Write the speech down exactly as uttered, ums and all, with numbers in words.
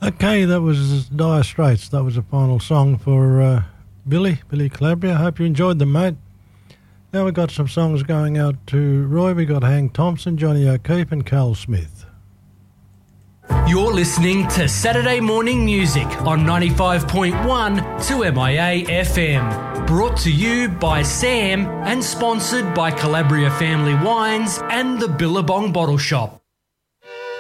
Okay, that was Dire Straits. That was the final song for uh, Billy, Billy Calabria. Hope you enjoyed them, mate. Now we've got some songs going out to Roy. We got Hank Thompson, Johnny O'Keefe and Carl Smith. You're listening to Saturday Morning Music on ninety-five point one two M I A F M. Brought to you by Sam and sponsored by Calabria Family Wines and the Billabong Bottle Shop.